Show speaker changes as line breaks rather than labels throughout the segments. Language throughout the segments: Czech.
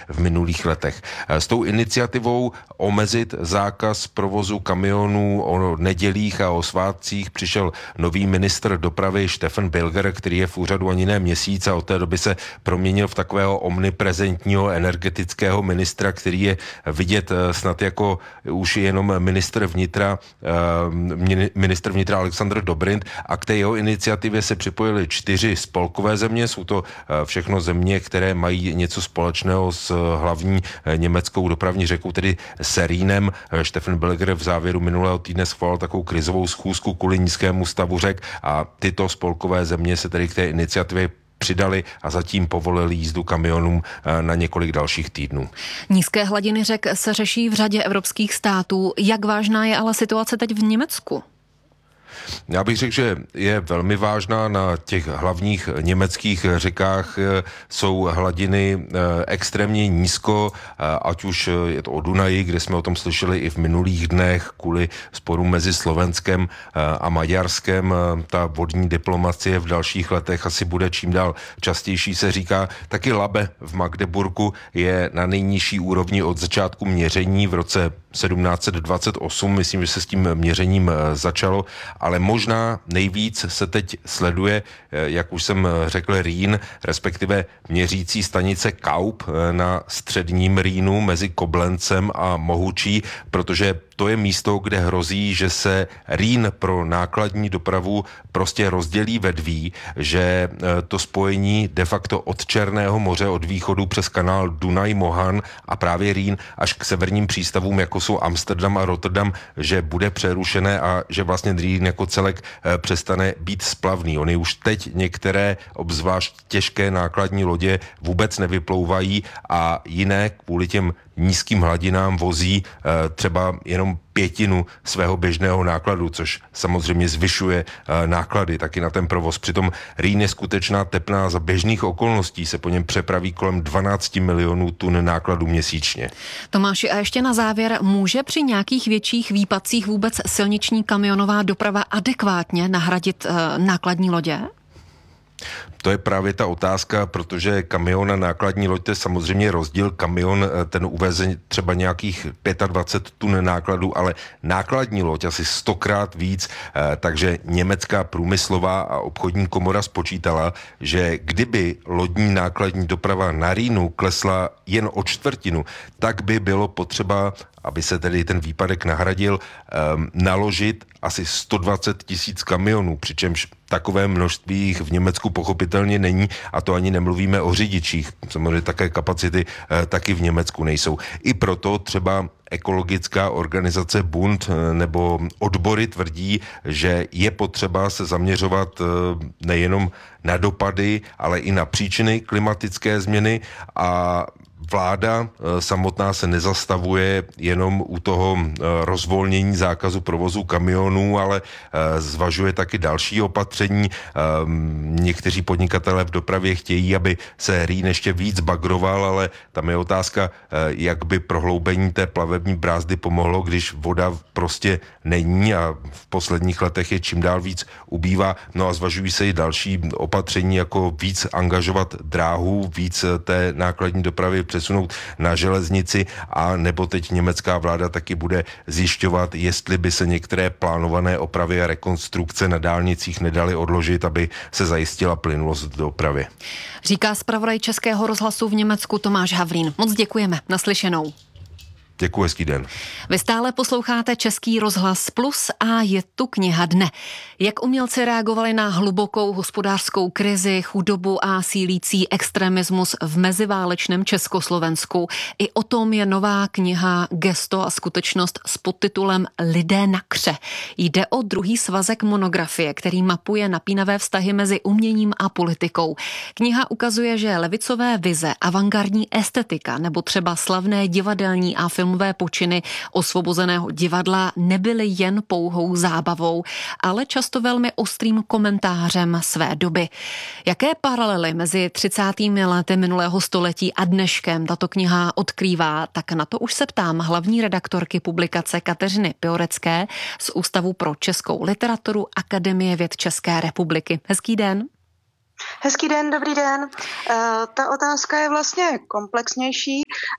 v minulých letech. S tou iniciativou omezit zákaz provozu kamionů o nedělích a o svátcích přišel nový ministr dopravy Stefan Pilger, který je v úřadu ani ne měsíc a od té doby se proměnil v takového omniprezentního energetického ministra, který je vidět snad jako už jenom ministr vnitra Alexandr Dobrindt, a k té jeho iniciativě se připojily 4 spolkové země. Jsou to všechno země, které mají něco společného s hlavní německou dopravní řekou, tedy s Rýnem. Stefan Pilger v závěru minulého týdne svolal takovou krizovou schůzku kvůli nízkému stavu řek a tyto spolkové země se tedy k té iniciativě přidali a zatím povolili jízdu kamionům na několik dalších týdnů.
Nízké hladiny řek se řeší v řadě evropských států. Jak vážná je ale situace teď v Německu?
Já bych řekl, že je velmi vážná. Na těch hlavních německých řekách jsou hladiny extrémně nízko, ať už je to o Dunaji, kde jsme o tom slyšeli i v minulých dnech kvůli sporu mezi Slovenskem a Maďarskem. Ta vodní diplomacie v dalších letech asi bude čím dál častější, se říká. Taky Labe v Magdeburgu je na nejnižší úrovni od začátku měření v roce 1728, myslím, že se s tím měřením začalo, ale možná nejvíc se teď sleduje, jak už jsem řekl, Rýn, respektive měřící stanice Kaup na středním Rýnu mezi Koblencem a Mohučí, protože to je místo, kde hrozí, že se Rýn pro nákladní dopravu prostě rozdělí ve dví, že to spojení de facto od Černého moře, od východu přes kanál Dunaj-Mohan a právě Rýn až k severním přístavům, jako jsou Amsterdam a Rotterdam, že bude přerušené a že vlastně Rýn jako celek přestane být splavný. Ony už teď některé obzvlášť těžké nákladní lodě vůbec nevyplouvají a jiné kvůli těm nízkým hladinám vozí třeba jenom 1/5 svého běžného nákladu, což samozřejmě zvyšuje náklady taky na ten provoz. Přitom Rýn je skutečná tepna, za běžných okolností se po něm přepraví kolem 12 milionů tun nákladu měsíčně.
Tomáši, a ještě na závěr, může při nějakých větších výpadcích vůbec silniční kamionová doprava adekvátně nahradit nákladní lodě?
To je právě ta otázka, protože kamion a nákladní loď, to je samozřejmě rozdíl. Kamion, ten uveze třeba nějakých 25 tun nákladu, ale nákladní loď asi 100krát víc, takže německá průmyslová a obchodní komora spočítala, že kdyby lodní nákladní doprava na Rýnu klesla jen o 1/4, tak by bylo potřeba, aby se tedy ten výpadek nahradil, naložit asi 120 000 kamionů, přičemž takové množství jich v Německu pochopitelně není, a to ani nemluvíme o řidičích. Samozřejmě také kapacity taky v Německu nejsou. I proto třeba ekologická organizace Bund nebo odbory tvrdí, že je potřeba se zaměřovat nejenom na dopady, ale i na příčiny klimatické změny, a vláda samotná se nezastavuje jenom u toho rozvolnění zákazu provozu kamionů, ale zvažuje taky další opatření. Někteří podnikatelé v dopravě chtějí, aby se Rýn ještě víc bagroval, ale tam je otázka, jak by prohloubení té plavební brázdy pomohlo, když voda prostě není a v posledních letech je čím dál víc ubývá. No a zvažují se i další opatření, jako víc angažovat dráhu, víc té nákladní dopravy přesunout na železnici, a nebo teď německá vláda taky bude zjišťovat, jestli by se některé plánované opravy a rekonstrukce na dálnicích nedaly odložit, aby se zajistila plynulost dopravy.
Říká zpravodaj Českého rozhlasu v Německu Tomáš Havlín. Moc děkujeme. Naslyšenou.
Děkuji, hezký den.
Vy stále posloucháte Český rozhlas Plus a je tu kniha dne. Jak umělci reagovali na hlubokou hospodářskou krizi, chudobu a sílící extremismus v meziválečném Československu. I o tom je nová kniha Gesto a skutečnost s podtitulem Lidé na kře. Jde o druhý svazek monografie, který mapuje napínavé vztahy mezi uměním a politikou. Kniha ukazuje, že levicové vize, avantgardní estetika nebo třeba slavné divadelní a filmové počiny Osvobozeného divadla nebyly jen pouhou zábavou, ale často velmi ostrým komentářem své doby. Jaké paralely mezi 30. lety minulého století a dneškem tato kniha odkrývá, tak na to už se ptám hlavní redaktorky publikace Kateřiny Piorecké z Ústavu pro českou literaturu Akademie věd České republiky. Hezký den.
Hezký den, dobrý den. Ta otázka je vlastně komplexnější.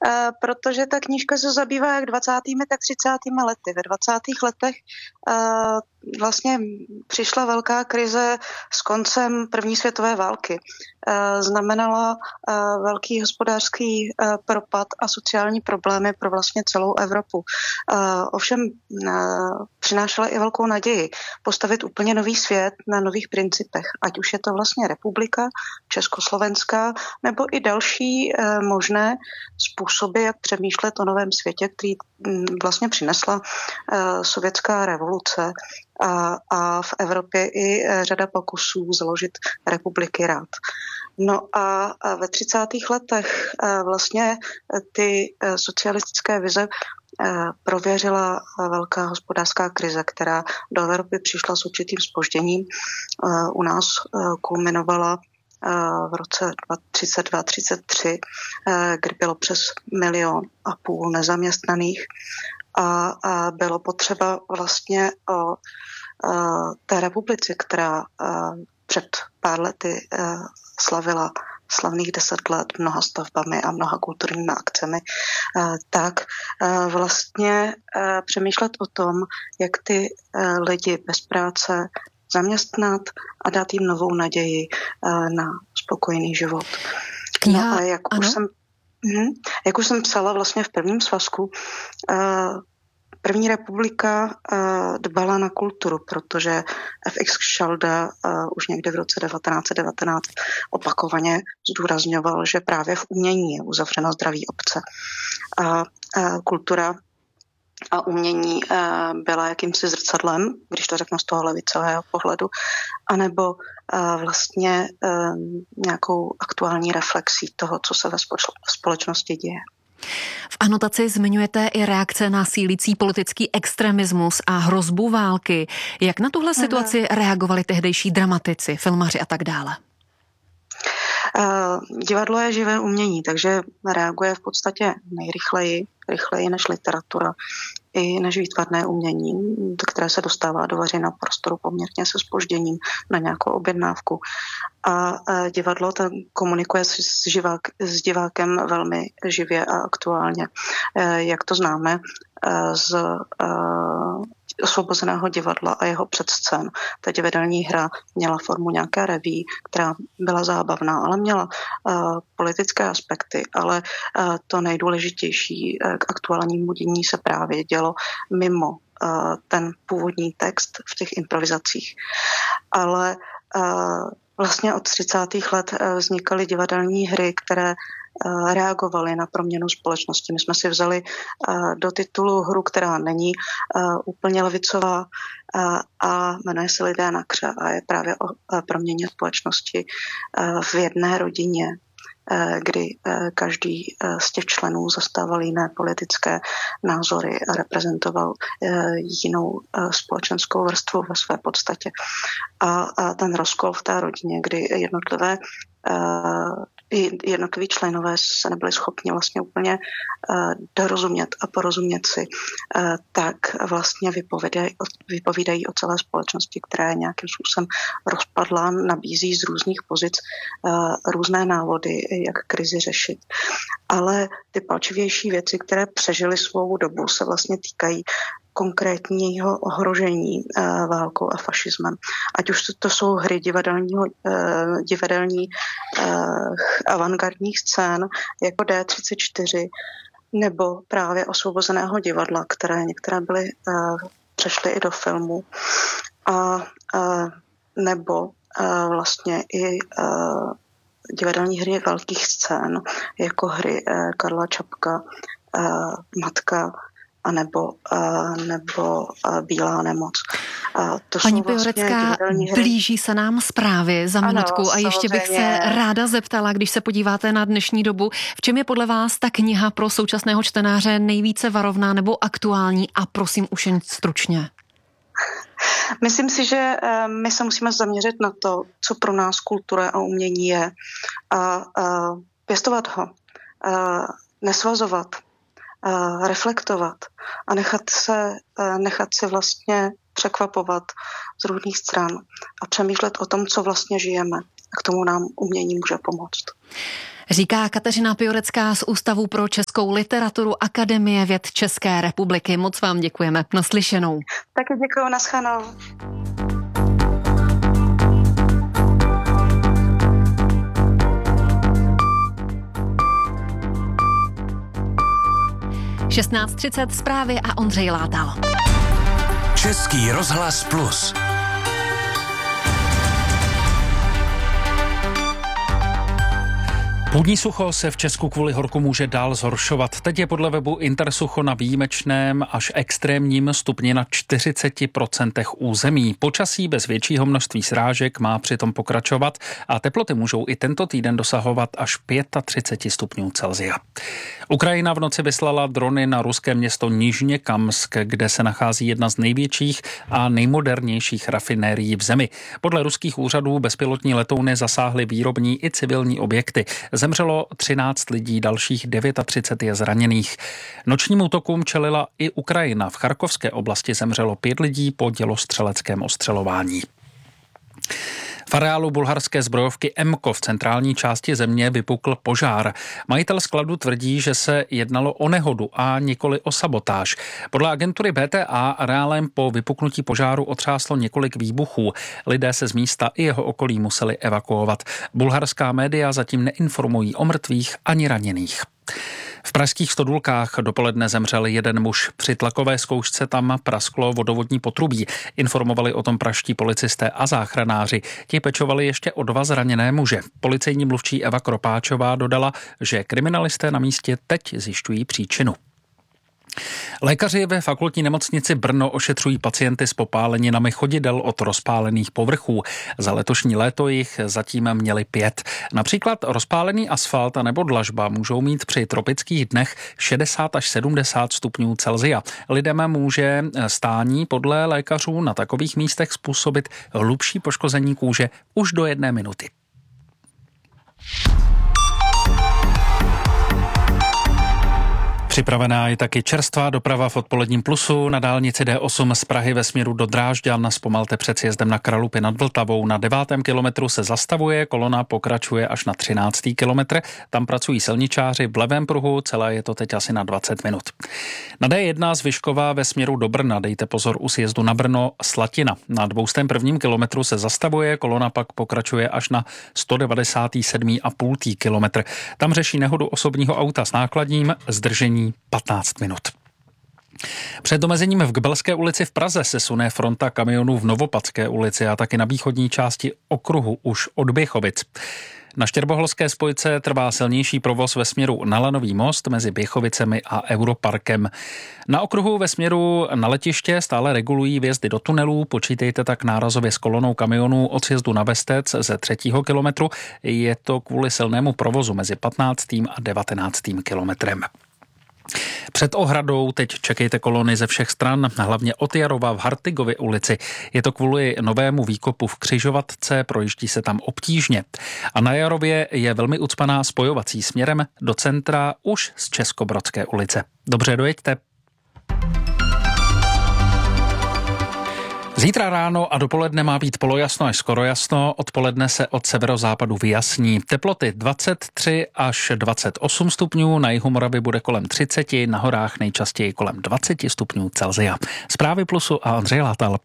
protože ta knížka se zabývá jak 20. tak 30. lety. Ve 20. letech vlastně přišla velká krize s koncem první světové války. Znamenala velký hospodářský propad a sociální problémy pro vlastně celou Evropu. Ovšem přinášela i velkou naději postavit úplně nový svět na nových principech, ať už je to vlastně republika československá, nebo i další možné způsoby, jak přemýšlet o novém světě, který vlastně přinesla sovětská revoluce a v Evropě i řada pokusů založit republiky rád. No a ve 30. letech vlastně ty socialistické vize prověřila velká hospodářská krize, která do Evropy přišla s určitým zpožděním. U nás kulminovala v roce 32-33, kdy bylo přes 1,5 milionu nezaměstnaných a bylo potřeba vlastně o té republice, která před pár lety slavila slavných 10 let mnoha stavbami a mnoha kulturními akcemi, tak vlastně přemýšlet o tom, jak ty lidi bez práce zaměstnat a dát jim novou naději na spokojený život.
Kniha,
no a jak už jsem psala vlastně v prvním svazku, první republika dbala na kulturu, protože FX Šalda už někde v roce 1919 opakovaně zdůrazňoval, že právě v umění je uzavřeno zdraví obce. A kultura a umění byla jakýmsi zrcadlem, když to řeknu z toho levicového pohledu, anebo vlastně nějakou aktuální reflexí toho, co se ve společnosti děje.
V anotaci zmiňujete i reakce na sílící politický extremismus a hrozbu války. Jak na tuhle situaci reagovali tehdejší dramatici, filmaři a tak dále?
Divadlo je živé umění, takže reaguje v podstatě rychleji než literatura i než výtvarné umění, které se dostává do veřejného prostoru poměrně se zpožděním na nějakou objednávku. A divadlo komunikuje s divákem velmi živě a aktuálně. Jak to známe z Osvobozeného divadla a jeho předscén. Ta divadelní hra měla formu nějaké reví, která byla zábavná, ale měla politické aspekty, ale to nejdůležitější k aktuálnímu dění se právě dělo mimo ten původní text v těch improvizacích. Ale vlastně od 30. let vznikaly divadelní hry, které reagovaly na proměnu společnosti. My jsme si vzali do titulu hru, která není úplně levicová a jmenuje se Lidé na kře a je právě o proměně společnosti v jedné rodině, kdy každý z těch členů zastával jiné politické názory a reprezentoval jinou společenskou vrstvu ve své podstatě. A ten rozkol v té rodině, kdy jednotliví členové se nebyli schopni vlastně úplně dorozumět a porozumět si, tak vlastně vypovídají o celé společnosti, která je nějakým způsobem rozpadlá, nabízí z různých pozic různé návody, jak krizi řešit. Ale ty palčivější věci, které přežily svou dobu, se vlastně týkají konkrétního ohrožení válkou a fašismem. Ať už to jsou hry divadelních avantgardních scén jako D34 nebo právě Osvobozeného divadla, některé byly přešly i do filmu nebo vlastně i divadelní hry velkých scén jako hry Karla Čapka, Matka nebo Bílá nemoc.
Paní Pivorecká, blíží se nám zprávy za minutku a ještě bych se ráda zeptala, když se podíváte na dnešní dobu, v čem je podle vás ta kniha pro současného čtenáře nejvíce varovná nebo aktuální a prosím už jen stručně.
Myslím si, že my se musíme zaměřit na to, co pro nás kultura a umění je a pěstovat ho, nesvazovat, reflektovat a nechat se vlastně překvapovat z různých stran a přemýšlet o tom, co vlastně žijeme. A k tomu nám umění může pomoct.
Říká Kateřina Piorecká z Ústavu pro českou literaturu Akademie věd České republiky. Moc vám děkujeme. Naslyšenou.
Taky děkuju, naschledanou.
(16:30) zprávy a Ondřej Látal.
Český rozhlas Plus. Půdní sucho se v Česku kvůli horku může dál zhoršovat. Teď je podle webu Intersucho na výjimečném až extrémním stupni na 40% území. Počasí bez většího množství srážek má přitom pokračovat a teploty můžou i tento týden dosahovat až 35 stupňů Celsia. Ukrajina v noci vyslala drony na ruské město Nižněkamsk, kde se nachází jedna z největších a nejmodernějších rafinérií v zemi. Podle ruských úřadů bezpilotní letouny zasáhly výrobní i civilní objekty. Zemřelo 13 lidí, dalších 39 je zraněných. Nočním útokům čelila i Ukrajina. V Charkovské oblasti zemřelo 5 lidí po dělostřeleckém ostřelování. V areálu bulharské zbrojovky Emco v centrální části země vypukl požár. Majitel skladu tvrdí, že se jednalo o nehodu a nikoli o sabotáž. Podle agentury BTA areálem po vypuknutí požáru otřáslo několik výbuchů. Lidé se z místa i jeho okolí museli evakuovat. Bulharská média zatím neinformují o mrtvých ani raněných. V pražských Stodulkách dopoledne zemřel jeden muž. Při tlakové zkoušce tam prasklo vodovodní potrubí. Informovali o tom pražští policisté a záchranáři. Ti pečovali ještě o 2 zraněné muže. Policejní mluvčí Eva Kropáčová dodala, že kriminalisté na místě teď zjišťují příčinu. Lékaři ve fakultní nemocnici Brno ošetřují pacienty s popáleninami chodidel od rozpálených povrchů. Za letošní léto jich zatím měli 5. Například rozpálený asfalt nebo dlažba můžou mít při tropických dnech 60 až 70 stupňů Celsia. Lidem může stání podle lékařů na takových místech způsobit hlubší poškození kůže už do 1 minuty. Připravená je taky čerstvá doprava v odpoledním Plusu. Na dálnici D8 z Prahy ve směru do Drážďan zpomalte před sjezdem na Kralupy nad Vltavou. Na 9. kilometru se zastavuje, kolona pokračuje až na 13. kilometr. Tam pracují silničáři v levém pruhu, celé je to teď asi na 20 minut. Na D1 z Vyškova ve směru do Brna dejte pozor u sjezdu na Brno Slatina. Na 201. kilometru se zastavuje, kolona pak pokračuje až na 197,5. kilometr. Tam řeší nehodu osobního auta s nákladním, zdržení 15 minut. Před omezením v Kbelské ulici v Praze se sune fronta kamionů v Novopadské ulici a taky na východní části okruhu už od Běchovic. Na Štěrboholské spojce trvá silnější provoz ve směru na Lanový most mezi Běchovicemi a Europarkem. Na okruhu ve směru na letiště stále regulují vjezdy do tunelů, počítejte tak nárazově s kolonou kamionů od sjezdu na Vestec ze 3. kilometru. Je to kvůli silnému provozu mezi 15. a 19. kilometrem. Před ohradou teď čekejte kolony ze všech stran, hlavně od Jarova v Hartigově ulici. Je to kvůli novému výkopu v křižovatce, projíždí se tam obtížně. A na Jarově je velmi ucpaná spojovací směrem do centra už z Českobrodské ulice. Dobře, dojeďte. Zítra ráno a dopoledne má být polojasno až skoro jasno, odpoledne se od severozápadu vyjasní. Teploty 23 až 28 stupňů, na jihu Moravy bude kolem 30, na horách nejčastěji kolem 20 stupňů Celsia. Zprávy Plusu a Ondřej Látal.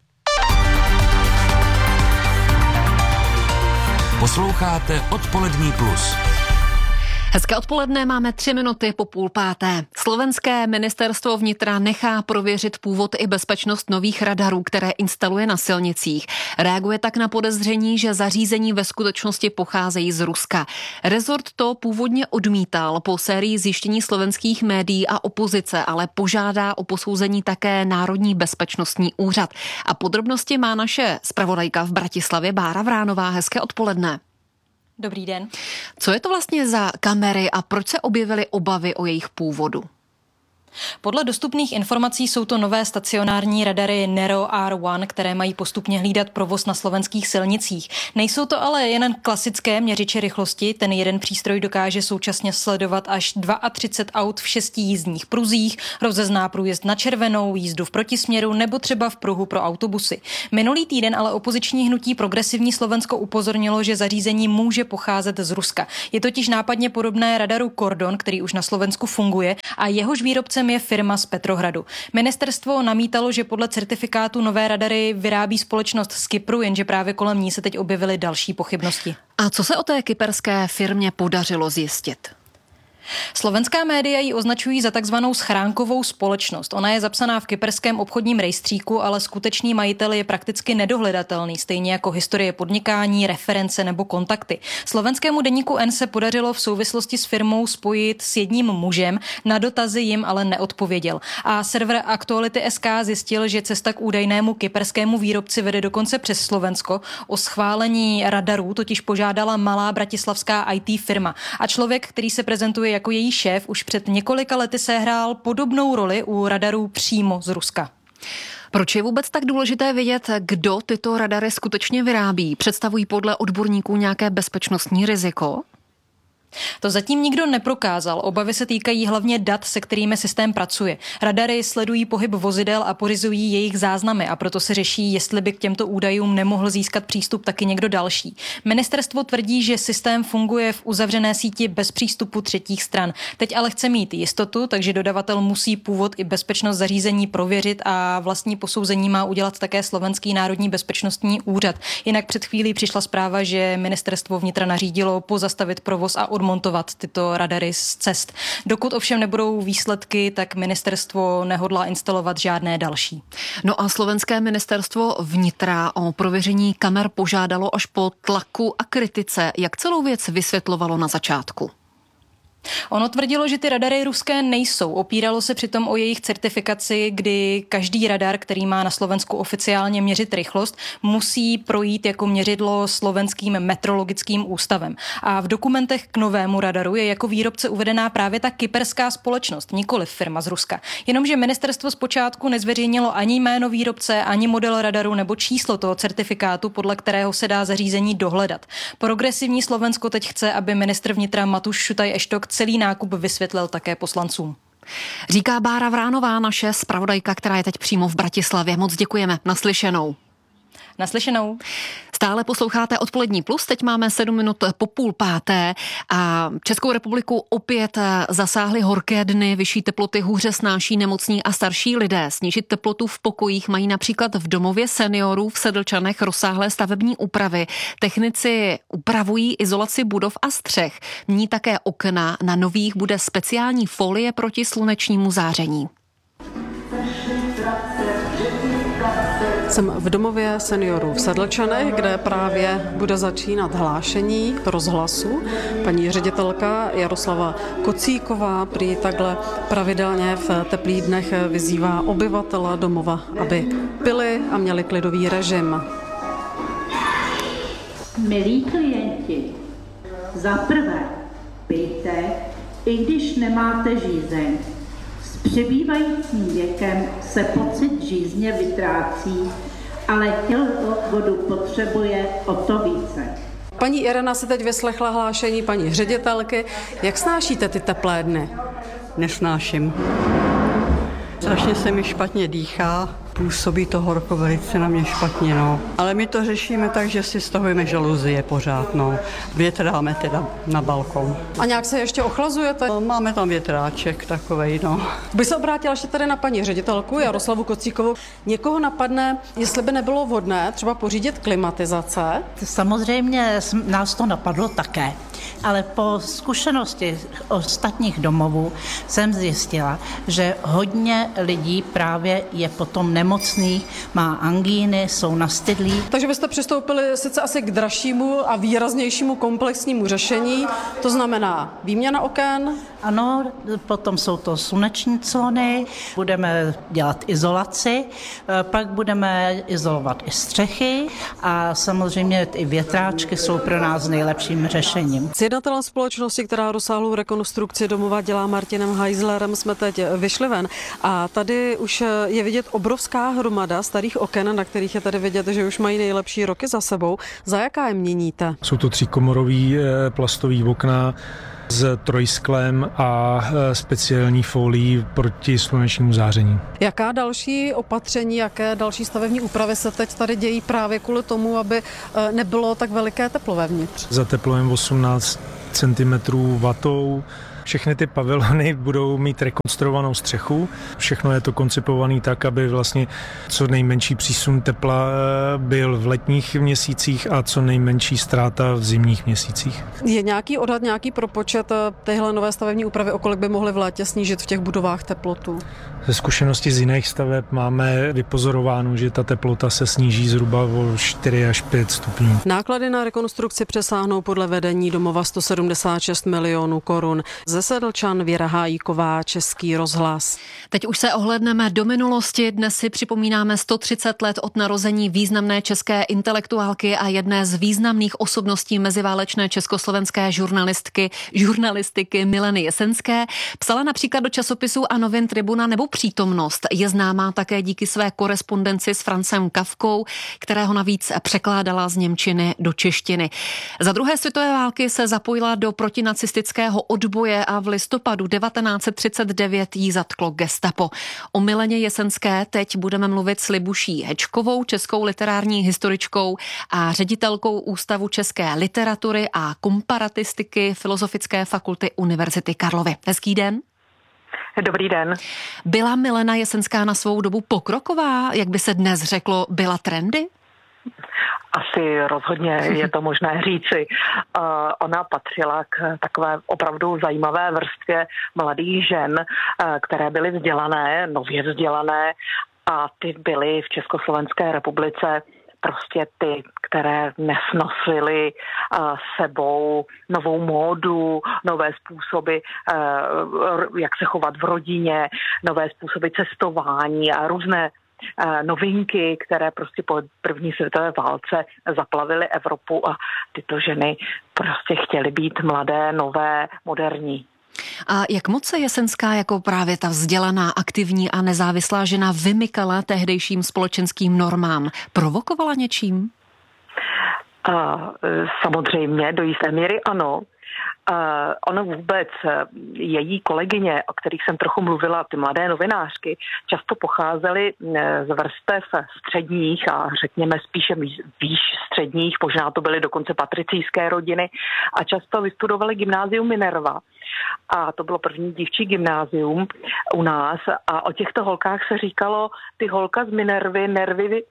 Posloucháte Odpolední Plus.
Hezké odpoledne, máme 3 minuty po 4:30. Slovenské ministerstvo vnitra nechá prověřit původ i bezpečnost nových radarů, které instaluje na silnicích. Reaguje tak na podezření, že zařízení ve skutečnosti pocházejí z Ruska. Rezort to původně odmítal po sérii zjištění slovenských médií a opozice, ale požádá o posouzení také Národní bezpečnostní úřad. A podrobnosti má naše zpravodajka v Bratislavě Bára Vránová. Hezké odpoledne.
Dobrý den.
Co je to vlastně za kamery a proč se objevily obavy o jejich původu?
Podle dostupných informací jsou to nové stacionární radary Nero R1, které mají postupně hlídat provoz na slovenských silnicích. Nejsou to ale jen klasické měřiče rychlosti, ten jeden přístroj dokáže současně sledovat až 32 aut v 6 jízdních pruzích, rozezná průjezd na červenou, jízdu v protisměru nebo třeba v pruhu pro autobusy. Minulý týden ale opoziční hnutí Progresivní Slovensko upozornilo, že zařízení může pocházet z Ruska. Je totiž nápadně podobné radaru Kordon, který už na Slovensku funguje a jehož výrobcem je firma z Petrohradu. Ministerstvo namítalo, že podle certifikátu nové radary vyrábí společnost z Kypru, jenže právě kolem ní se teď objevily další pochybnosti.
A co se o té kyperské firmě podařilo zjistit?
Slovenská média ji označují za takzvanou schránkovou společnost. Ona je zapsaná v kyperském obchodním rejstříku, ale skutečný majitel je prakticky nedohledatelný, stejně jako historie podnikání, reference nebo kontakty. Slovenskému deníku N se podařilo v souvislosti s firmou spojit s jedním mužem, na dotazy jim ale neodpověděl. A server Aktuality.sk zjistil, že cesta k údajnému kyperskému výrobci vede dokonce přes Slovensko. O schválení radarů totiž požádala malá bratislavská IT firma. A člověk, který se prezentuje jako její šéf, už před několika lety sehrál podobnou roli u radarů přímo z Ruska.
Proč je vůbec tak důležité vědět, kdo tyto radary skutečně vyrábí? Představují podle odborníků nějaké bezpečnostní riziko?
To zatím nikdo neprokázal. Obavy se týkají hlavně dat, se kterými systém pracuje. Radary sledují pohyb vozidel a pořizují jejich záznamy a proto se řeší, jestli by k těmto údajům nemohl získat přístup taky někdo další. Ministerstvo tvrdí, že systém funguje v uzavřené síti bez přístupu třetích stran. Teď ale chce mít jistotu, takže dodavatel musí původ i bezpečnost zařízení prověřit a vlastní posouzení má udělat také Slovenský národní bezpečnostní úřad. Jinak před chvílí přišla zpráva, že ministerstvo vnitra nařídilo pozastavit provoz a odmontovat tyto radary z cest. Dokud ovšem nebudou výsledky, tak ministerstvo nehodlá instalovat žádné další.
No a slovenské ministerstvo vnitra o prověření kamer požádalo až po tlaku a kritice. Jak celou věc vysvětlovalo na začátku?
Ono tvrdilo, že ty radary ruské nejsou. Opíralo se přitom o jejich certifikaci, kdy každý radar, který má na Slovensku oficiálně měřit rychlost, musí projít jako měřidlo slovenským metrologickým ústavem. A v dokumentech k novému radaru je jako výrobce uvedená právě ta kyperská společnost, nikoliv firma z Ruska. Jenomže ministerstvo zpočátku nezveřejnilo ani jméno výrobce, ani model radaru nebo číslo toho certifikátu, podle kterého se dá zařízení dohledat. Progresivní Slovensko teď chce, aby ministr vnitra Matúš Šutaj Eštok celý nákup vysvětlil také poslancům.
Říká Bára Vránová, naše zpravodajka, která je teď přímo v Bratislavě. Moc děkujeme. Naslyšenou.
Naslyšenou.
Stále posloucháte Odpolední plus, teď máme 7 minut po 4:30 a Českou republiku opět zasáhly horké dny, vyšší teploty hůře snáší nemocní a starší lidé. Snížit teplotu v pokojích mají například v domově seniorů v Sedlčanech rozsáhlé stavební úpravy. Technici upravují izolaci budov a střech. Mění také okna, na nových bude speciální folie proti slunečnímu záření.
Jsem v domově seniorů v Sedlčanech, kde právě bude začínat hlášení rozhlasu. Paní ředitelka Jaroslava Kocíková prý takhle pravidelně v teplých dnech vyzývá obyvatele domova, aby pili a měli klidový režim.
Milí klienti, za prvé pijte, i když nemáte žízeň. S přibývajícím věkem se pocit žízně vytrácí, ale tělo vodu potřebuje o to více.
Paní Irena si teď vyslechla hlášení paní ředitelky. Jak snášíte ty teplé dny?
Nesnáším. Strašně se mi špatně dýchá, působí to horko velice na mě špatně, no. Ale my to řešíme tak, že si stahujeme žaluzie pořád, no. Větr dáme teda na balkon.
A nějak se ještě ochlazujete?
Máme tam větráček takovej, no.
By se obrátila ještě tady na paní ředitelku Jaroslavu Kocíkovou. Někoho napadne, jestli by nebylo vhodné třeba pořídit klimatizace?
Samozřejmě nás to napadlo také, ale po zkušenosti ostatních domovů jsem zjistila, že hodně lidí právě je potom nemocných, má angíny, jsou nastydlí.
Takže byste přistoupili sice asi k dražšímu a výraznějšímu komplexnímu řešení, to znamená výměna oken,
Ano, potom jsou to sluneční zóny, budeme dělat izolaci, pak budeme izolovat i střechy a samozřejmě i větráčky jsou pro nás nejlepším řešením.
Sjednatelem společnosti, která rozsáhlou rekonstrukci domova dělá, Martinem Heislerem, jsme teď vyšli ven a tady už je vidět obrovská hromada starých oken, na kterých je tady vidět, že už mají nejlepší roky za sebou. Za jaká je měníte?
Jsou to tříkomorový plastový okna s trojsklem a speciální folií proti slunečnímu záření.
Jaká další opatření, jaké další stavební úpravy se teď tady dějí právě kvůli tomu, aby nebylo tak veliké teplo vevnitř?
Zateplujeme 18 cm vatou. Všechny ty pavilony budou mít rekonstruovanou střechu. Všechno je to koncipované tak, aby vlastně co nejmenší přísun tepla byl v letních měsících a co nejmenší ztráta v zimních měsících.
Je nějaký odhad, nějaký propočet téhle nové stavební úpravy, o kolik by mohly v létě snížit v těch budovách teplotu?
Ze zkušenosti z jiných staveb máme vypozorováno, že ta teplota se sníží zhruba o 4 až 5 stupňů.
Náklady na rekonstrukci přesáhnou podle vedení domova 176 milionů korun. Ze Sedlčan Věra Hájíková, Český rozhlas.
Teď už se ohlédneme do minulosti. Dnes si připomínáme 130 let od narození významné české intelektuálky a jedné z významných osobností meziválečné československé žurnalistiky Mileny Jesenské. Psala například do časopisů a novin Tribuna nebo Přítomnost. Je známá také díky své korespondenci s Francem Kafkou, kterého navíc překládala z němčiny do češtiny. Za druhé světové války se zapojila do protinacistického odboje a v listopadu 1939 jí zatklo gestapo. O Mileně Jesenské teď budeme mluvit s Libuší Hečkovou, českou literární historičkou a ředitelkou Ústavu české literatury a komparatistiky Filozofické fakulty Univerzity Karlovy. Hezký den.
Dobrý den.
Byla Milena Jesenská na svou dobu pokroková, jak by se dnes řeklo, byla trendy?
Asi rozhodně je to možné říci. Ona patřila k takové opravdu zajímavé vrstvě mladých žen, které byly vzdělané, nově vzdělané a ty byly v Československé republice prostě ty, které nesnosily sebou novou módu, nové způsoby, jak se chovat v rodině, nové způsoby cestování a různé novinky, které prostě po první světové válce zaplavily Evropu a tyto ženy prostě chtěly být mladé, nové, moderní.
A jak moc se Jesenská jako právě ta vzdělaná, aktivní a nezávislá žena vymykala tehdejším společenským normám? Provokovala něčím?
Samozřejmě, do jisté míry ano. Ono vůbec, její kolegyně, o kterých jsem trochu mluvila, ty mladé novinářky, často pocházely z vrstev středních a řekněme spíše výš středních, možná to byly dokonce patricijské rodiny a často vystudovaly gymnázium Minerva. A to bylo první dívčí gymnázium u nás a o těchto holkách se říkalo, ty holka z Minervy, nervy,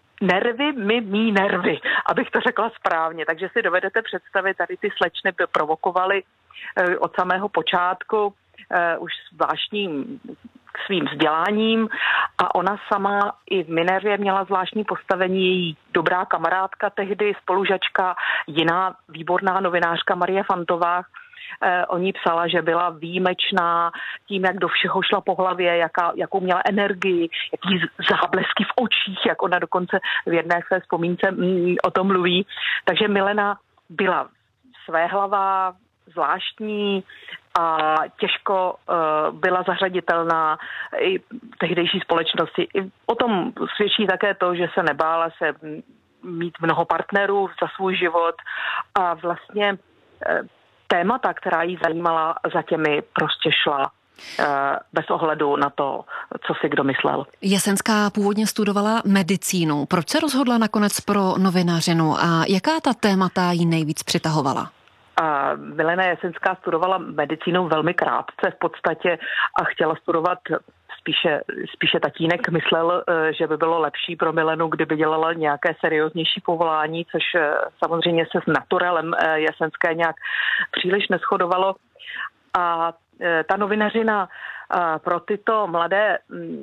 mý nervy, abych to řekla správně. Takže si dovedete představit, tady ty slečny by provokovaly od samého počátku už zvláštním svým vzděláním a ona sama i v Minervě měla zvláštní postavení, její dobrá kamarádka tehdy, spolužačka, jiná výborná novinářka Marie Fantová, o ní psala, že byla výjimečná tím, jak do všeho šla po hlavě, jakou měla energii, jaký záblesky v očích, jak ona dokonce v jedné své vzpomínce o tom mluví. Takže Milena byla svéhlavá, zvláštní a těžko byla zařaditelná i tehdejší společnosti. I o tom svědčí také to, že se nebála se mít mnoho partnerů za svůj život a vlastně témata, která jí zajímala, za těmi prostě šla bez ohledu na to, co si kdo myslel.
Jesenská původně studovala medicínu. Proč se rozhodla nakonec pro novinařinu a jaká ta témata jí nejvíc přitahovala?
Milena Jesenská studovala medicínu velmi krátce v podstatě a chtěla studovat spíše tatínek myslel, že by bylo lepší pro Milenu, kdyby dělala nějaké serióznější povolání, což samozřejmě se s naturelem Jesenské nějak příliš neshodovalo. A ta novinařina pro tyto mladé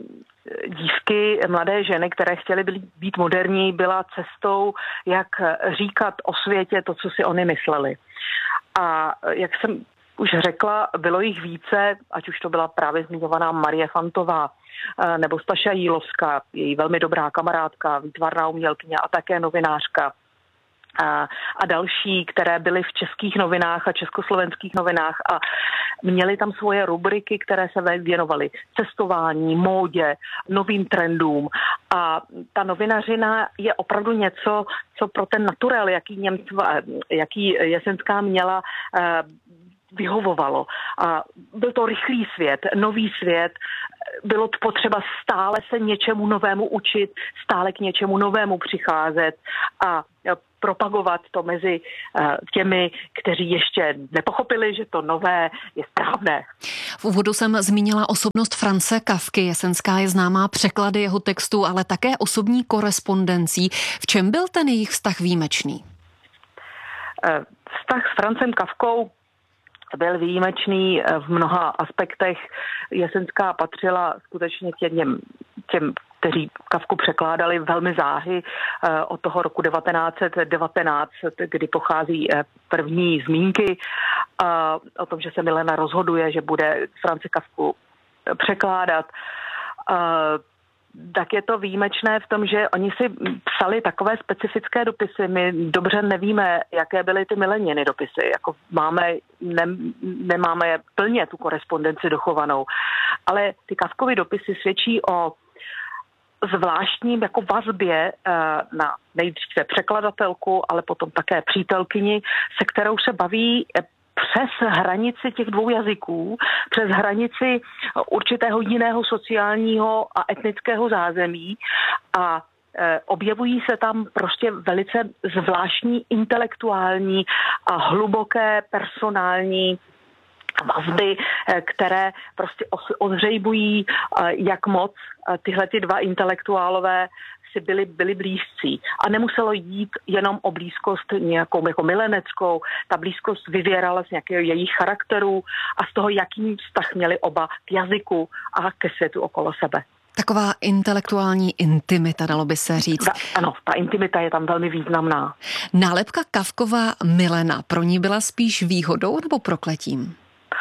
dívky, mladé ženy, které chtěly být moderní, byla cestou, jak říkat o světě to, co si oni mysleli. A jak jsem už řekla, bylo jich více, ať už to byla právě zmiňovaná Marie Fantová, nebo Staša Jílovská, její velmi dobrá kamarádka, výtvarná umělkyně a také novinářka. A další, které byly v českých novinách a československých novinách a měly tam svoje rubriky, které se věnovaly cestování, módě, novým trendům. A ta novinařina je opravdu něco, co pro ten naturel, jaký Jesenská měla, vyhovovalo. A byl to rychlý svět, nový svět, bylo potřeba stále se něčemu novému učit, stále k něčemu novému přicházet a propagovat to mezi těmi, kteří ještě nepochopili, že to nové je správné.
V úvodu jsem zmínila osobnost France Kafky. Jesenská je známá překlady jeho textů, ale také osobní korespondencí. V čem byl ten jejich vztah výjimečný?
Vztah s Francem Kafkou byl výjimečný v mnoha aspektech. Jesenská patřila skutečně těm, kteří Kafku překládali velmi záhy od toho roku 1919, kdy pochází první zmínky o tom, že se Milena rozhoduje, že bude France Kafku překládat. Tak je to výjimečné v tom, že oni si psali takové specifické dopisy. My dobře nevíme, jaké byly ty Mileniny dopisy. Jako nemáme plně tu korespondenci dochovanou. Ale ty Kafkovy dopisy svědčí o zvláštním jako vazbě na nejdříve překladatelku, ale potom také přítelkyni, se kterou se baví přes hranici těch dvou jazyků, přes hranici určitého jiného sociálního a etnického zázemí a objevují se tam prostě velice zvláštní intelektuální a hluboké personální vazby, které prostě ozřejbují, jak moc tyhle ty dva intelektuálové si byli blízcí. A nemuselo jít jenom o blízkost nějakou jako mileneckou, ta blízkost vyvěrala z nějakého jejich charakteru a z toho, jaký vztah měli oba k jazyku a ke světu okolo sebe.
Taková intelektuální intimita, dalo by se říct.
Ano, ta intimita je tam velmi významná.
Nálepka Kafkova Milena pro ní byla spíš výhodou nebo prokletím?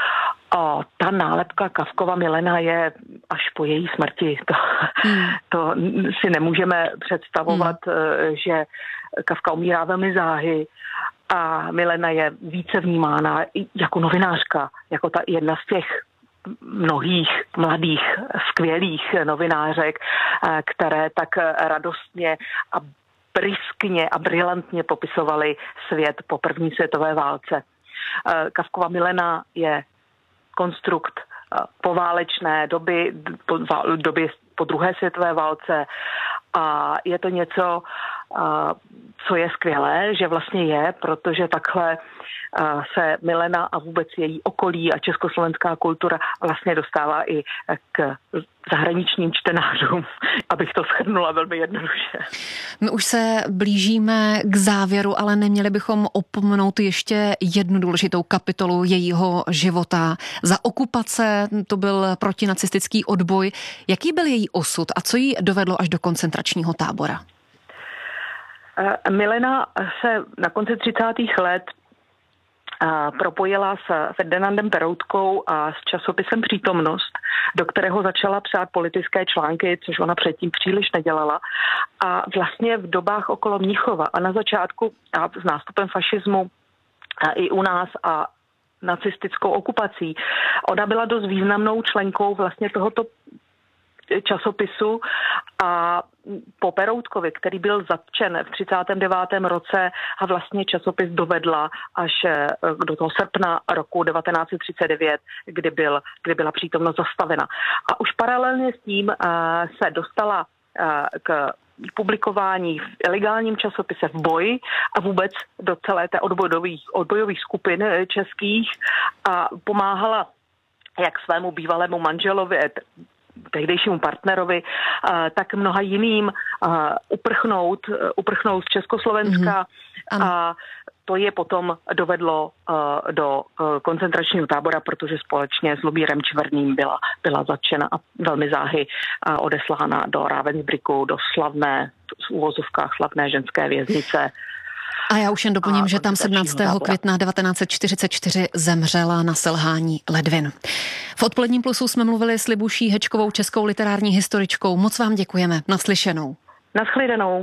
Ta nálepka Kafkova Milena je až po její smrti. To si nemůžeme představovat, že Kafka umírá velmi záhy a Milena je více vnímána jako novinářka, jako ta jedna z těch mnohých mladých, skvělých novinářek, které tak radostně a bryskně a brilantně popisovaly svět po první světové válce. Kafkova Milena je konstrukt poválečné doby po druhé světové válce a je to něco, co je skvělé, že vlastně je, protože takhle se Milena a vůbec její okolí a československá kultura vlastně dostává i k zahraničním čtenářům, abych to shrnula velmi jednoduše.
My už se blížíme k závěru, ale neměli bychom opomenout ještě jednu důležitou kapitolu jejího života. Za okupace to byl protinacistický odboj. Jaký byl její osud a co jí dovedlo až do koncentračního tábora?
Milena se na konci 30. let propojila s Ferdinandem Peroutkou a s časopisem Přítomnost, do kterého začala psát politické články, což ona předtím příliš nedělala. A vlastně v dobách okolo Mnichova a na začátku a s nástupem fašismu a i u nás a nacistickou okupací, ona byla dost významnou členkou vlastně tohoto časopisu a po Peroutkovi, který byl zatčen v 39. roce a vlastně časopis dovedla až do toho srpna roku 1939, kdy byla Přítomnost zastavena. A už paralelně s tím se dostala k publikování v ilegálním časopise V boji a vůbec do celé té odbojových skupin českých a pomáhala jak svému bývalému manželovi, tehdejšímu partnerovi, tak mnoha jiným uprchnout z Československa a to je potom dovedlo do koncentračního tábora, protože společně s Lubírem Čverným byla zatčena a velmi záhy odeslána do Ravensbrücku, do slavné, v uvozovkách slavné ženské věznice.
A já už jen doplním, že tam 17. května 1944 zemřela na selhání ledvin. V Odpoledním plusu jsme mluvili s Libuší Hečkovou, českou literární historičkou. Moc vám děkujeme. Naslyšenou.
Naschledanou.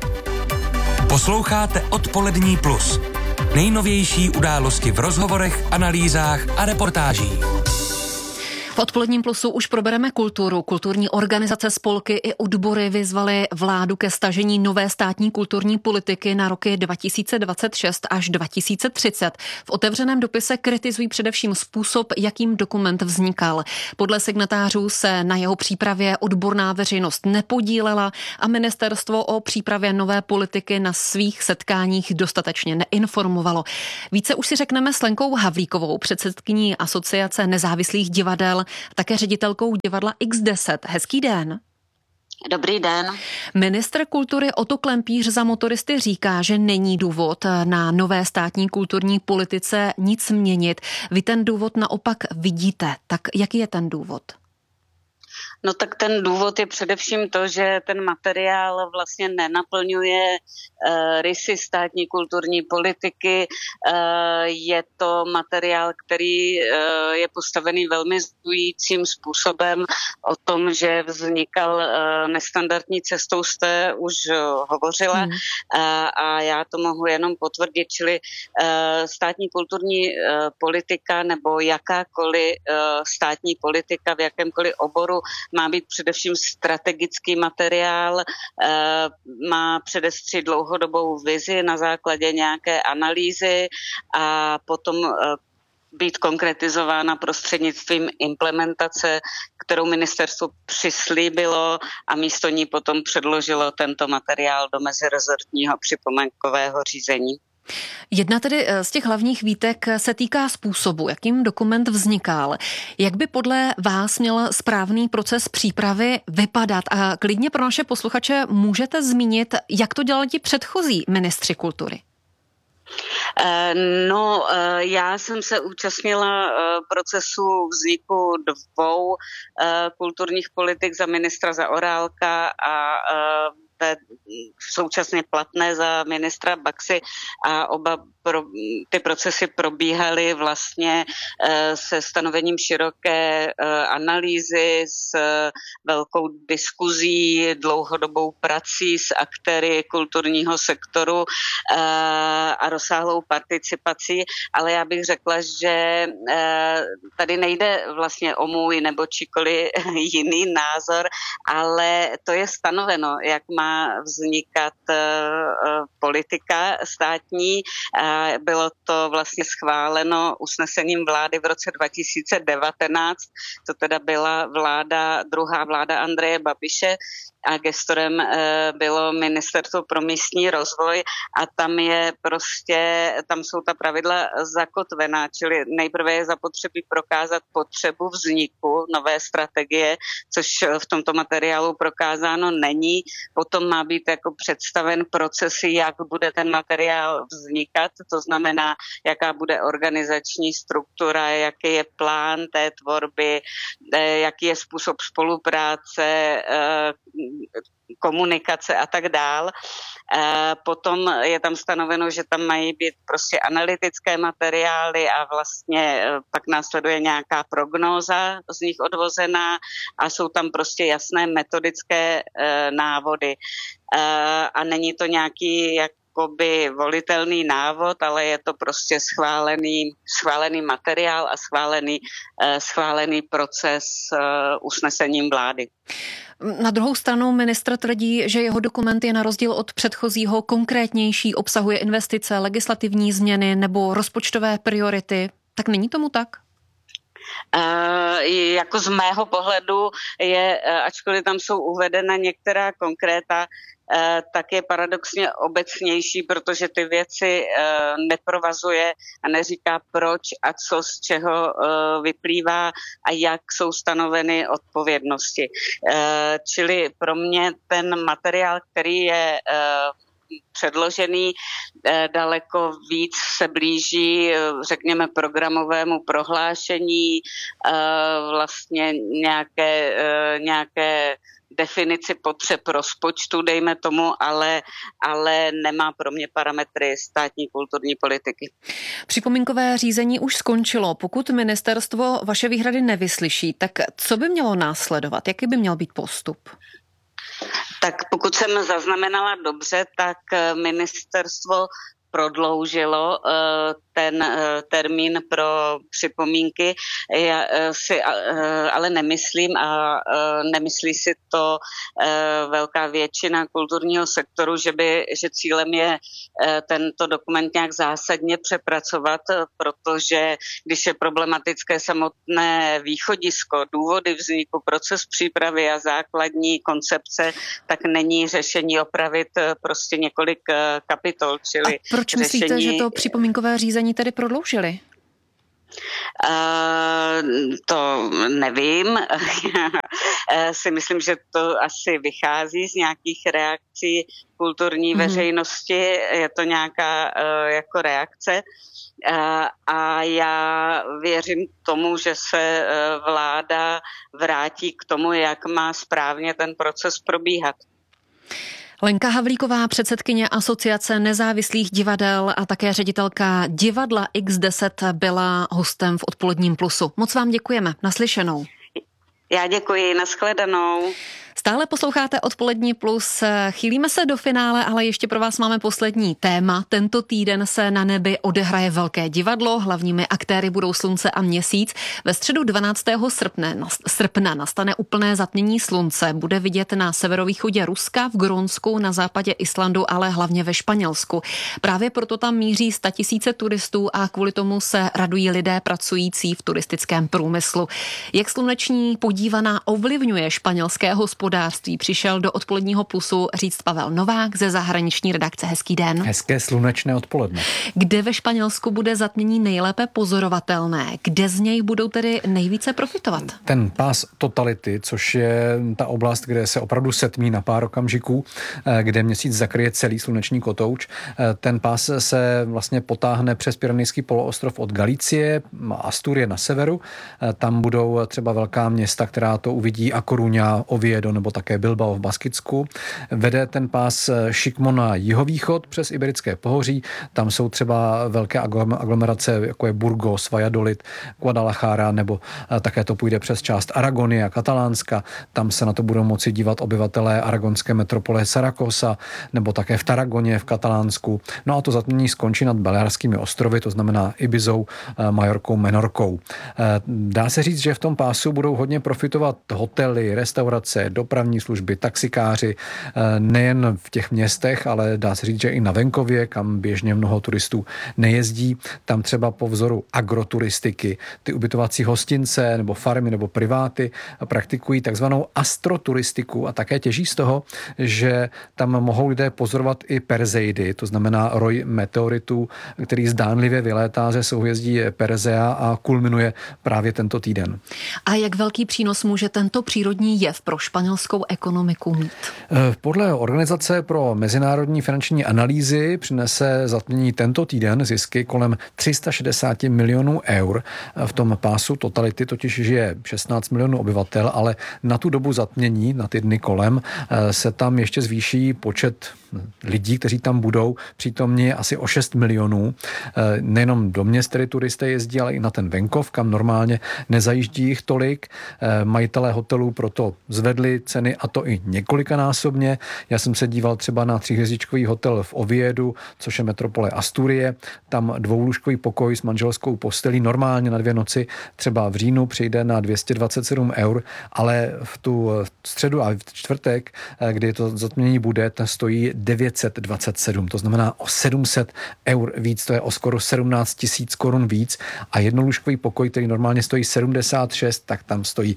Posloucháte Odpolední plus. Nejnovější události v rozhovorech, analýzách a reportážích.
V Odpoledním plusu už probereme kulturu. Kulturní organizace, spolky i odbory vyzvaly vládu ke stažení nové státní kulturní politiky na roky 2026 až 2030. V otevřeném dopise kritizují především způsob, jakým dokument vznikal. Podle signatářů se na jeho přípravě odborná veřejnost nepodílela a ministerstvo o přípravě nové politiky na svých setkáních dostatečně neinformovalo. Více už si řekneme s Lenkou Havlíkovou, předsedkyní Asociace nezávislých divadel, také ředitelkou divadla X10. Hezký den.
Dobrý den.
Ministr kultury Otto Klempíř za Motoristy říká, že není důvod na nové státní kulturní politice nic měnit. Vy ten důvod naopak vidíte. Tak jaký je ten důvod?
No tak ten důvod je především to, že ten materiál vlastně nenaplňuje rysy státní kulturní politiky. Je to materiál, který je postavený velmi zdujícím způsobem. O tom, že vznikal nestandardní cestou, jste už hovořila a já to mohu jenom potvrdit, čili státní kulturní politika nebo jakákoliv státní politika v jakémkoliv oboru má být především strategický materiál, má předestřít dlouhodobou vizi na základě nějaké analýzy a potom být konkretizována prostřednictvím implementace, kterou ministerstvo přislíbilo a místo ní potom předložilo tento materiál do mezirezortního připomínkového řízení.
Jedna tedy z těch hlavních výtek se týká způsobu, jakým dokument vznikal. Jak by podle vás měl správný proces přípravy vypadat? A klidně pro naše posluchače můžete zmínit, jak to dělali ti předchozí ministři kultury.
No, já jsem se účastnila procesu vzniku dvou kulturních politik za ministra Zaorálka a současně platné za ministra Baxy a oba ty procesy probíhaly vlastně se stanovením široké analýzy, s velkou diskuzí, dlouhodobou prací s aktéry kulturního sektoru a rozsáhlou participací, ale já bych řekla, že tady nejde vlastně o můj nebo číkoliv jiný názor, ale to je stanoveno, jak má vznikat politika státní. Bylo to vlastně schváleno usnesením vlády v roce 2019. To teda byla druhá vláda Andreje Babiše a gestorem bylo Ministerstvo pro místní rozvoj a tam jsou ta pravidla zakotvená, čili nejprve je zapotřebí prokázat potřebu vzniku nové strategie, což v tomto materiálu prokázáno není. Potom má být jako představen procesy, jak bude ten materiál vznikat, to znamená, jaká bude organizační struktura, jaký je plán té tvorby, jaký je způsob spolupráce, komunikace a tak dál. Potom je tam stanoveno, že tam mají být prostě analytické materiály a vlastně pak následuje nějaká prognóza z nich odvozená a jsou tam prostě jasné metodické návody. A není to nějaký jakoby volitelný návod, ale je to prostě schválený materiál a schválený proces usnesením vlády.
Na druhou stranu ministr tvrdí, že jeho dokument je na rozdíl od předchozího konkrétnější, obsahuje investice, legislativní změny nebo rozpočtové priority. Tak není tomu tak?
Jako z mého pohledu je, ačkoliv tam jsou uvedena některá konkréta, tak je paradoxně obecnější, protože ty věci neprovazuje a neříká proč a co z čeho vyplývá a jak jsou stanoveny odpovědnosti. Čili pro mě ten materiál, který je předložený, daleko víc se blíží, řekněme, programovému prohlášení, vlastně nějaké definici potřeb rozpočtu, dejme tomu, ale nemá pro mě parametry státní kulturní politiky.
Připomínkové řízení už skončilo. Pokud ministerstvo vaše výhrady nevyslyší, tak co by mělo následovat? Jaký by měl být postup?
Tak pokud jsem zaznamenala dobře, tak ministerstvo prodloužilo ten termín pro připomínky. Já si ale nemyslím a nemyslí si to velká většina kulturního sektoru, že cílem je tento dokument nějak zásadně přepracovat, protože když je problematické samotné východisko, důvody vzniku, proces přípravy a základní koncepce, tak není řešení opravit prostě několik kapitol. Čili
a proč myslíte, že to připomínkové řízení tedy prodloužili?
To nevím. Já si myslím, že to asi vychází z nějakých reakcí kulturní veřejnosti. Je to nějaká jako reakce. A já věřím tomu, že se vláda vrátí k tomu, jak má správně ten proces probíhat.
Lenka Havlíková, předsedkyně Asociace nezávislých divadel a také ředitelka divadla X10 byla hostem v Odpoledním plusu. Moc vám děkujeme. Naslyšenou.
Já děkuji. Nashledanou.
Stále posloucháte Odpolední plus. Chýlíme se do finále, ale ještě pro vás máme poslední téma. Tento týden se na nebi odehraje velké divadlo. Hlavními aktéry budou Slunce a Měsíc. Ve středu 12. srpna nastane úplné zatmění slunce. Bude vidět na severovýchodě Ruska, v Grónsku, na západě Islandu, ale hlavně ve Španělsku. Právě proto tam míří 100 000 turistů a kvůli tomu se radují lidé pracující v turistickém průmyslu. Jak sluneční podívaná ovlivňuje španělské hospodářství, přišel do Odpoledního plusu říct Pavel Novák ze zahraniční redakce. Hezký den.
Hezké slunečné odpoledne.
Kde ve Španělsku bude zatmění nejlépe pozorovatelné? Kde z něj budou tedy nejvíce profitovat?
Ten pás totality, což je ta oblast, kde se opravdu setmí na pár okamžiků, kde Měsíc zakryje celý sluneční kotouč. Ten pás se vlastně potáhne přes Pyrenejský poloostrov od Galicie, Asturie na severu. Tam budou třeba velká města, která to uvidí, A Coruña, Oviedo nebo také Bilbao v Baskicku. Vede ten pás šikmo na jihovýchod přes Iberické pohoří. Tam jsou třeba velké aglomerace, jako je Burgos, Valladolid, Guadalajara, nebo také to půjde přes část Aragonie a Katalánska. Tam se na to budou moci dívat obyvatelé aragonské metropole Saragossa, nebo také v Taragoně v Katalánsku. No a to zatmění skončí nad Balearskými ostrovy, to znamená Ibizou, Majorkou, Menorkou. Dá se říct, že v tom pásu budou hodně profitovat hotely, restaurace, dopravní služby, taxikáři, nejen v těch městech, ale dá se říct, že i na venkově, kam běžně mnoho turistů nejezdí. Tam třeba po vzoru agroturistiky, ty ubytovací hostince nebo farmy nebo priváty praktikují takzvanou astroturistiku a také těží z toho, že tam mohou lidé pozorovat i Perseidy, to znamená roj meteoritů, který zdánlivě vylétá ze souhvězdí Persea a kulminuje právě tento týden.
A jak velký přínos může tento přírodní jev pro španělskou ekonomiku mít?
Podle Organizace pro mezinárodní finanční analýzy přinese zatmění tento týden zisky kolem 360 milionů eur. V tom pásu totality totiž žije 16 milionů obyvatel, ale na tu dobu zatmění, na ty dny kolem, se tam ještě zvýší počet lidí, kteří tam budou přítomni asi o 6 milionů. Nejenom do měst, tedy turisté jezdí, ale i na ten venkov, kam normálně nezajíždí jich tolik. Majitelé hotelů proto zvedli ceny, a to i několikanásobně. Já jsem se díval třeba na 3hvězdičkový hotel v Oviedu, což je metropole Asturie. Tam dvoulůžkový pokoj s manželskou postelí normálně na 2 noci třeba v říjnu přijde na 227 eur, ale v tu středu a v čtvrtek, kdy to zatmění bude, ten stojí 927, to znamená o 700 eur víc, to je o skoro 17 000 korun víc, a jednolůžkový pokoj, který normálně stojí 76, tak tam stojí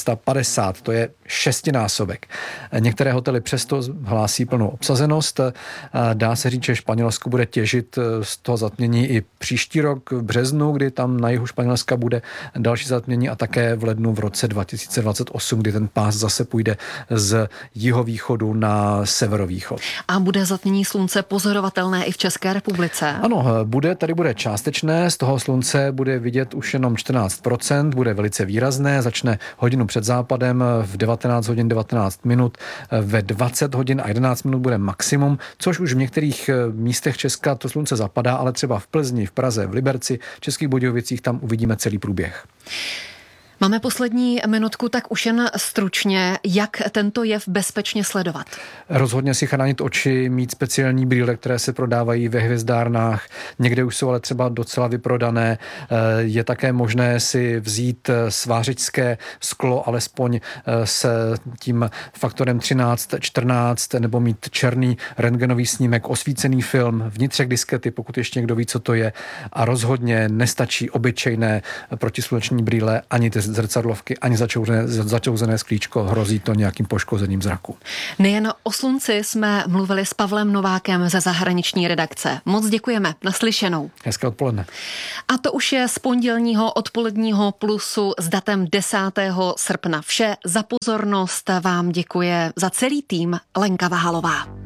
450, to je 6násobek. Některé hotely přesto hlásí plnou obsazenost. Dá se říct, že Španělsko bude těžit z toho zatmění i příští rok v březnu, kdy tam na jihu Španělska bude další zatmění, a také v lednu v roce 2028, kdy ten pás zase půjde z jihovýchodu na severovýchod.
A bude zatmění slunce pozorovatelné i v České republice?
Ano, tady bude částečné, z toho slunce bude vidět už jenom 14%, bude velice výrazné, začne hodinu před západem v 19 hodin hodin 19 minut, ve 20 hodin a 11 minut bude maximum, což už v některých místech Česka to slunce zapadá, ale třeba v Plzni, v Praze, v Liberci, v Českých Budějovicích tam uvidíme celý průběh.
Máme poslední minutku, tak už jen stručně, jak tento jev bezpečně sledovat?
Rozhodně si chránit oči, mít speciální brýle, které se prodávají ve hvězdárnách, někde už jsou ale třeba docela vyprodané. Je také možné si vzít svářičské sklo, alespoň s tím faktorem 13-14, nebo mít černý rentgenový snímek, osvícený film, vnitřek diskety, pokud ještě někdo ví, co to je. A rozhodně nestačí obyčejné protisluneční brýle, ani ty zrcadlovky, ani začouzené sklíčko, hrozí to nějakým poškozením zraku.
Nejen o slunci jsme mluvili s Pavlem Novákem ze zahraniční redakce. Moc děkujeme, naslyšenou.
Hezké odpoledne.
A to už je z pondělního odpoledního Plusu s datem 10. srpna. Vše. Za pozornost vám děkuje za celý tým Lenka Vahalová.